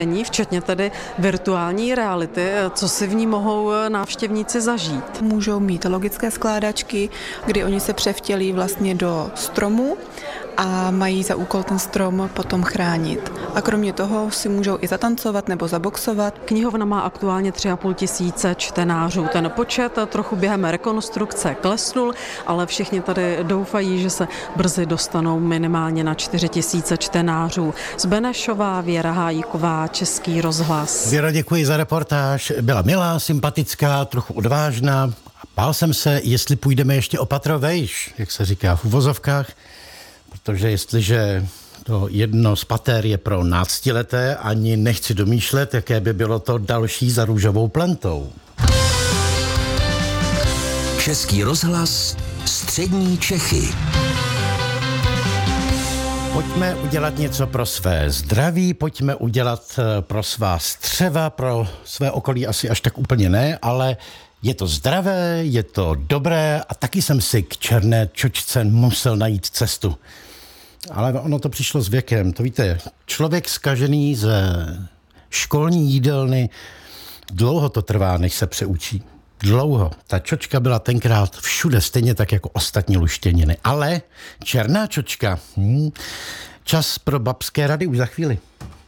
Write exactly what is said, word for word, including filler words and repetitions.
Včetně tedy virtuální reality, co si v ní mohou návštěvníci zažít. Můžou mít logické skládačky, kdy oni se převtělí vlastně do stromu a mají za úkol ten strom potom chránit. A kromě toho si můžou i zatancovat nebo zaboxovat. Knihovna má aktuálně tři a půl tisíce čtenářů. Ten počet trochu během rekonstrukce klesnul, ale všichni tady doufají, že se brzy dostanou minimálně na čtyři tisíce čtenářů. Z Benešova, Věra Hájíková, Český rozhlas. Věro, děkuji za reportáž. Byla milá, sympatická, trochu odvážná. Bál jsem se, jestli půjdeme ještě o patro vejš, jak se říká v uvozovkách, protože jestliže to jedno z pater je pro náctileté, ani nechci domýšlet, jaké by bylo to další za růžovou plantou. Český rozhlas, střední Čechy. Pojďme udělat něco pro své zdraví, pojďme udělat pro svá střeva, pro své okolí asi až tak úplně ne, ale je to zdravé, je to dobré a taky jsem si k černé čočce musel najít cestu. Ale ono to přišlo s věkem. To víte, člověk zkažený ze školní jídelny, dlouho to trvá, než se přeučí. Dlouho. Ta čočka byla tenkrát všude, stejně tak jako ostatní luštěniny. Ale černá čočka, hmm, čas pro babské rady už za chvíli.